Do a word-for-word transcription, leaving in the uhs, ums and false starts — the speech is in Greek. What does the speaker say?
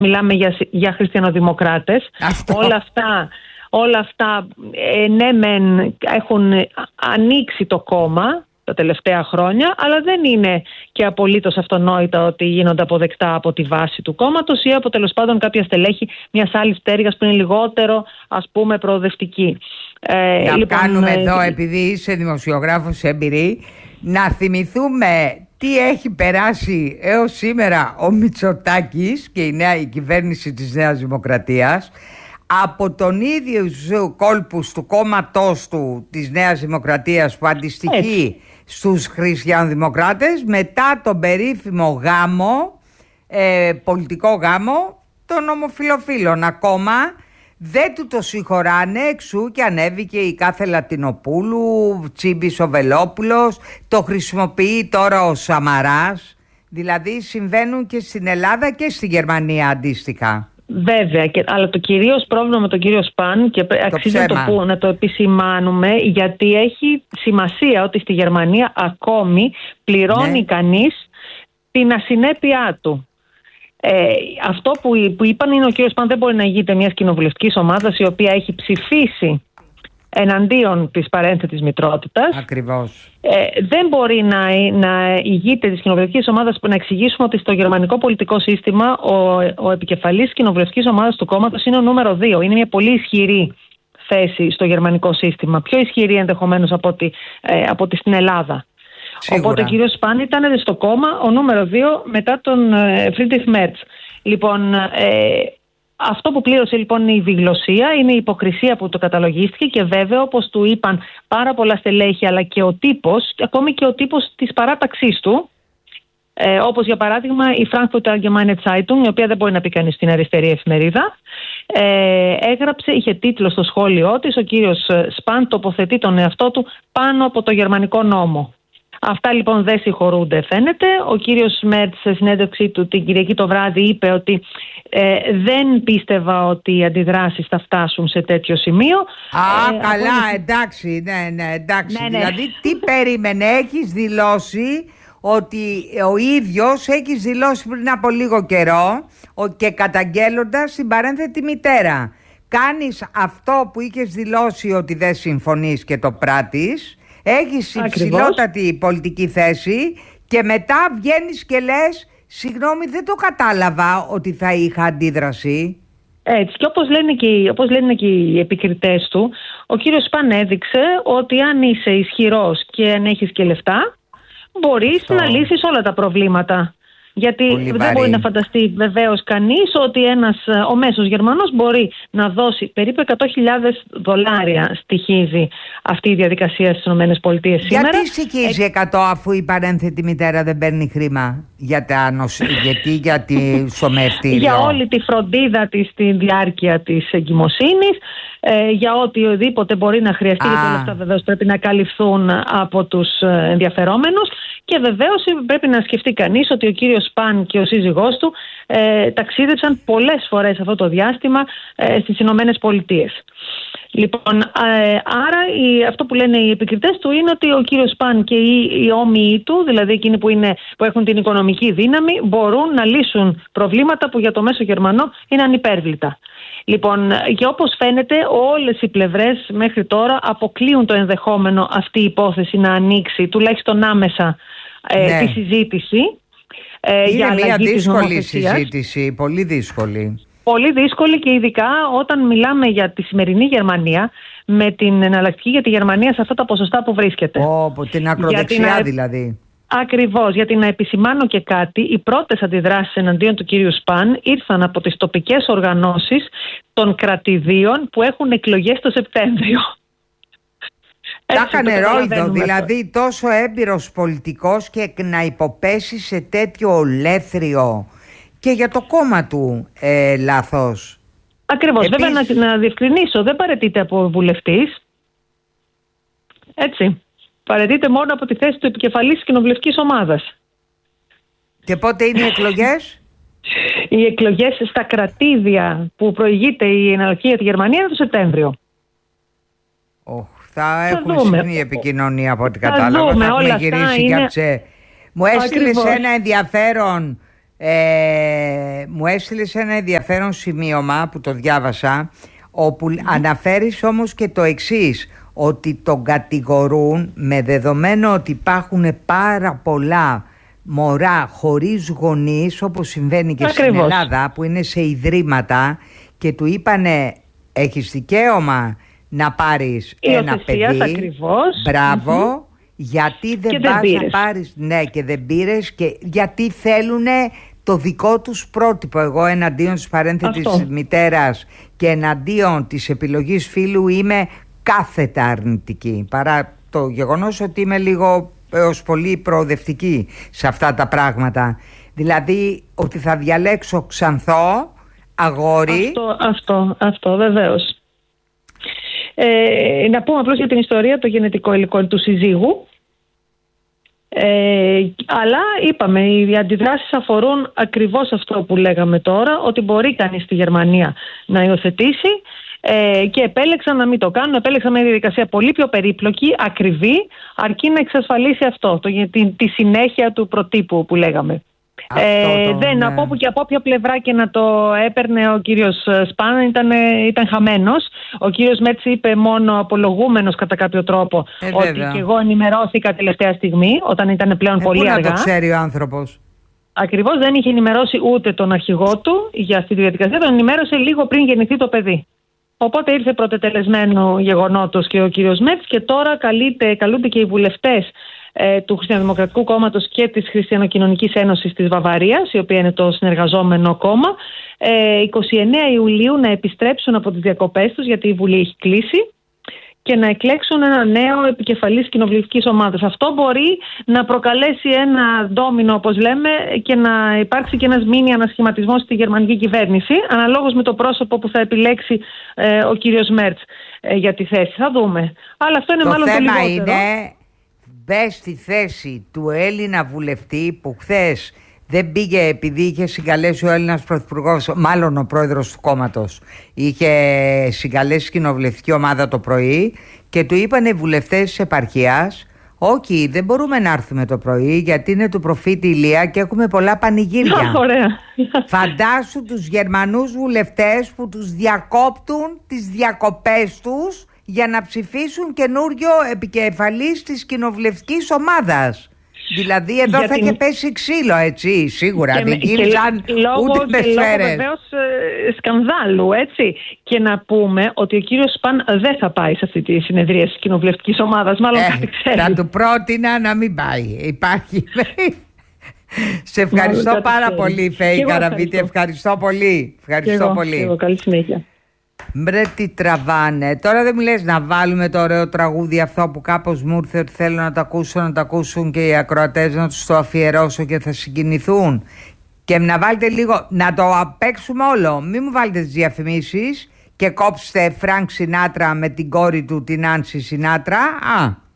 μιλάμε για, για χριστιανοδημοκράτες. Όλα αυτά, όλα αυτά ε, ναι μεν έχουν ανοίξει το κόμμα τα τελευταία χρόνια, αλλά δεν είναι και απολύτως αυτονόητα ότι γίνονται αποδεκτά από τη βάση του κόμματος ή από τέλος πάντων κάποια στελέχη μιας άλλης πτέρυγας που είναι λιγότερο, ας πούμε, προοδευτική. Ε, να λοιπόν, κάνουμε εδώ, επειδή είσαι δημοσιογράφος εμπειρή, να θυμηθούμε τι έχει περάσει έως σήμερα ο Μητσοτάκης και η νέα η κυβέρνηση της Νέας Δημοκρατίας από τον ίδιο κόλπους του κόμματός του της Νέας Δημοκρατίας που αντιστοιχεί Έτσι. στους χριστιανοδημοκράτες, μετά τον περίφημο γάμο, ε, πολιτικό γάμο των ομοφυλοφίλων. Ακόμα δεν του το συγχωράνε, εξού και ανέβηκε η κάθε Λατινοπούλου, Τσίμπης ο Βελόπουλος, το χρησιμοποιεί τώρα ο Σαμαράς. Δηλαδή συμβαίνουν και στην Ελλάδα και στη Γερμανία αντίστοιχα. Βέβαια, και, αλλά το κυρίως πρόβλημα με τον κύριο Σπαν, και αξίζει να το, που, να το επισημάνουμε, γιατί έχει σημασία ότι στη Γερμανία ακόμη πληρώνει ναι. κανείς την ασυνέπειά του. Ε, αυτό που, που είπαν είναι ο κύριος Σπαν δεν μπορεί να ηγείται μιας κοινοβουλευτικής ομάδας η οποία έχει ψηφίσει εναντίον της παρένθετης μητρότητας. Ακριβώς. Ε, δεν μπορεί να, να ηγείται της κοινοβουλευτικής ομάδας, που να εξηγήσουμε ότι στο γερμανικό πολιτικό σύστημα ο, ο επικεφαλής της κοινοβουλευτικής ομάδας του κόμματος είναι ο νούμερο δύο. Είναι μια πολύ ισχυρή θέση στο γερμανικό σύστημα. Πιο ισχυρή ενδεχομένως από ότι, ε, από ότι στην Ελλάδα. Σίγουρα. Οπότε ο κύριος Σπαν ήταν στο κόμμα ο νούμερο δύο μετά τον Φρίντριχ Μέρτς. Λοιπόν, ε, αυτό που πλήρωσε λοιπόν είναι η διγλωσία, είναι η υποκρισία που το καταλογίστηκε και βέβαια, όπως του είπαν πάρα πολλά στελέχη, αλλά και ο τύπος, ακόμη και ο τύπος της παράταξής του, ε, όπως για παράδειγμα η Frankfurter Allgemeine Zeitung, η οποία δεν μπορεί να πει κανείς στην αριστερή εφημερίδα, ε, έγραψε, είχε τίτλο στο σχόλιο της, ο κύριος Σπαν τοποθετεί τον εαυτό του πάνω από το γερμανικό νόμο. Αυτά λοιπόν δεν συγχωρούνται, φαίνεται. Ο κύριος Μέρτς σε συνέντευξή του την Κυριακή το βράδυ είπε ότι ε, δεν πίστευα ότι οι αντιδράσεις θα φτάσουν σε τέτοιο σημείο. Α, ε, καλά, από... εντάξει, ναι, ναι, εντάξει. Ναι, ναι. Δηλαδή τι περίμενε, έχεις δηλώσει ότι ο ίδιος έχεις δηλώσει πριν από λίγο καιρό και καταγγέλλοντας την παρένθετη μητέρα. Κάνεις αυτό που είχες δηλώσει ότι δεν συμφωνείς και το πράττεις. Έχεις υψηλότατη πολιτική θέση και μετά βγαίνεις και λες συγγνώμη, δεν το κατάλαβα ότι θα είχα αντίδραση. Έτσι, και όπως λένε και, όπως λένε και οι επικριτές του, ο κύριος Σπαν έδειξε ότι αν είσαι ισχυρός και αν έχεις και λεφτά, μπορείς Αυτό. να λύσεις όλα τα προβλήματα. Γιατί Πολύ δεν βαρύ. μπορεί να φανταστεί βεβαίως κανείς ότι ένας, ο μέσος Γερμανός μπορεί να δώσει περίπου εκατό χιλιάδες δολάρια στοιχίζει αυτή η διαδικασία στις ΗΠΑ σήμερα. Γιατί στοιχίζει εκατό αφού η παρένθετη μητέρα δεν παίρνει χρήμα για τα νοσ... γιατί για τη σωμευτήριο? Για όλη τη φροντίδα της στη διάρκεια της εγκυμοσύνης, ε, για οτιδήποτε μπορεί να χρειαστεί, γιατί όλα αυτά βεβαίως πρέπει να καλυφθούν από τους ενδιαφερόμενους. Και βεβαίως πρέπει να σκεφτεί κανείς ότι ο κύριος Σπαν και ο σύζυγός του ε, ταξίδεψαν πολλές φορές αυτό το διάστημα ε, στις Ηνωμένες Πολιτείες. Λοιπόν, ε, άρα η, αυτό που λένε οι επικριτές του είναι ότι ο κύριος Σπαν και οι, οι όμοιοι του, δηλαδή εκείνοι που, είναι, που έχουν την οικονομική δύναμη, μπορούν να λύσουν προβλήματα που για το μέσο Γερμανό είναι ανυπέρβλητα. Λοιπόν, και όπως φαίνεται, όλες οι πλευρές μέχρι τώρα αποκλείουν το ενδεχόμενο αυτή η υπόθεση να ανοίξει, τουλάχιστον άμεσα, ε, ναι. τη συζήτηση. Ε, είναι για μια δύσκολη συζήτηση, πολύ δύσκολη. Πολύ δύσκολη, και ειδικά όταν μιλάμε για τη σημερινή Γερμανία, με την εναλλακτική για τη Γερμανία σε αυτά τα ποσοστά που βρίσκεται. Ω, την ακροδεξιά την... δηλαδή. Ακριβώς, γιατί να επισημάνω και κάτι, οι πρώτες αντιδράσεις εναντίον του κύριου Σπαν ήρθαν από τις τοπικές οργανώσεις των κρατηδίων που έχουν εκλογές το Σεπτέμβριο. Τα έκανε ρόιδο, δηλαδή τόσο έμπειρος πολιτικός και να υποπέσει σε τέτοιο ολέθριο και για το κόμμα του ε, λάθος. Ακριβώς, Επίσης... βέβαια να, να διευκρινίσω, δεν παραιτείται από βουλευτής, έτσι. Παραιτείται μόνο από τη θέση του επικεφαλής της κοινοβουλευτικής ομάδας. Και πότε είναι οι εκλογές? Οι εκλογές στα κρατήδια που προηγείται η εναλλακτική για τη Γερμανία είναι το Σεπτέμβριο. Oh, θα έχουμε συχνή επικοινωνία από ό,τι κατάλαβα. Θα, θα έχουμε γυρίσει είναι... για τσε... Μου έστειλες ένα ενδιαφέρον ε, μου έστειλες ένα ενδιαφέρον σημείωμα που το διάβασα, όπου mm. αναφέρεις όμως και το εξής, ότι τον κατηγορούν με δεδομένο ότι υπάρχουν πάρα πολλά μωρά χωρίς γονείς, όπως συμβαίνει και Ακριβώς. στην Ελλάδα, που είναι σε ιδρύματα, και του είπανε έχεις δικαίωμα να πάρεις ένα παιδί. Ακριβώς. Μπράβο. Mm-hmm. Γιατί δεν πας να πάρεις, ναι, και δεν πήρες, και γιατί θέλουν το δικό τους πρότυπο. Εγώ εναντίον της παρένθετης μητέρας και εναντίον της επιλογής φίλου είμαι κάθετα αρνητική, παρά το γεγονός ότι είμαι λίγο έως πολύ προοδευτική σε αυτά τα πράγματα. Δηλαδή ότι θα διαλέξω ξανθό αγόρι. Αυτό, αυτό, αυτό βεβαίως. Ε, να πούμε απλώς για την ιστορία, το γενετικό υλικό του συζύγου. Ε, αλλά είπαμε, οι αντιδράσεις αφορούν ακριβώς αυτό που λέγαμε τώρα, ότι μπορεί κανείς στη Γερμανία να υιοθετήσει, ε, και επέλεξαν να μην το κάνουν. Επέλεξαν μια διαδικασία πολύ πιο περίπλοκη, ακριβή, αρκεί να εξασφαλίσει αυτό, το, τη, τη συνέχεια του προτύπου που λέγαμε. Ε, το, δεν, ναι. από όπου και από όποια πλευρά και να το έπαιρνε ο κύριος Σπάν ήταν, ήταν χαμένος. Ο κύριος Μέρτς είπε μόνο απολογούμενος κατά κάποιο τρόπο, ε, ότι βέβαια. Και εγώ ενημερώθηκα τελευταία στιγμή, όταν ήταν πλέον ε, πολύ πού αργά. Να το ξέρει ο άνθρωπος. Ακριβώς, δεν είχε ενημερώσει ούτε τον αρχηγό του για αυτή τη διαδικασία, τον ενημέρωσε λίγο πριν γεννηθεί το παιδί. Οπότε ήρθε πρωτετελεσμένο γεγονότος και ο κύριος Μέρτς, και τώρα καλείται, καλούνται και οι βουλευτές ε, του Χριστιανοδημοκρατικού Κόμματος και της Χριστιανοκοινωνικής Ένωσης της Βαβαρίας, η οποία είναι το συνεργαζόμενο κόμμα, ε, εικοστή ενάτη Ιουλίου να επιστρέψουν από τις διακοπές τους, γιατί η Βουλή έχει κλείσει, και να εκλέξουν ένα νέο επικεφαλής κοινοβουλευτικής ομάδας. Αυτό μπορεί να προκαλέσει ένα ντόμινο, όπως λέμε, και να υπάρξει και ένας μίνι ανασχηματισμός στη γερμανική κυβέρνηση, αναλόγως με το πρόσωπο που θα επιλέξει ε, ο κύριος Μέρτς ε, για τη θέση. Θα δούμε. Αλλά αυτό είναι το μάλλον το λιγότερο. Το θέμα είναι, μπες στη θέση του Έλληνα βουλευτή που χθες δεν πήγε επειδή είχε συγκαλέσει ο Έλληνας πρωθυπουργός, μάλλον ο πρόεδρος του κόμματος, είχε συγκαλέσει κοινοβουλευτική ομάδα το πρωί και του είπαν οι βουλευτές της επαρχίας, όχι, δεν μπορούμε να έρθουμε το πρωί γιατί είναι του προφήτη Ηλία και έχουμε πολλά πανηγύρια. Ωραία. Φαντάσου τους Γερμανούς βουλευτές που τους διακόπτουν τις διακοπές τους για να ψηφίσουν καινούριο επικεφαλής της κοινοβουλευτικής ομάδας. Δηλαδή εδώ για θα την... είχε πέσει ξύλο, έτσι, σίγουρα. Και, δεν γύρισαν ούτε με σφαίρες. Λόγω βεβαίως ε, σκανδάλου, έτσι. Και να πούμε ότι ο κύριος Σπαν δεν θα πάει σε αυτή τη συνεδρία της κοινοβουλευτικής ομάδας. Μάλλον ε, κάτι ξέρει. Θα του πρότεινα να μην πάει. Υπάρχει. Σε ευχαριστώ μάλλον πάρα ξέρει. Πολύ, Φέη Καραβίτη. Ευχαριστώ πολύ. Ευχαριστώ εγώ, πολύ. Εγώ, καλή συνέχεια. Μπρε τι τραβάνε. Τώρα δεν μου λες να βάλουμε το ωραίο τραγούδι αυτό που κάπως μου ήρθε ότι θέλω να το ακούσω, να το ακούσουν και οι ακροατές, να τους το αφιερώσω και θα συγκινηθούν. Και να βάλετε λίγο, να το παίξουμε όλο. Μην μου βάλετε τις διαφημίσεις και κόψτε Φρανκ Σινάτρα με την κόρη του την Άνση Σινάτρα. Α,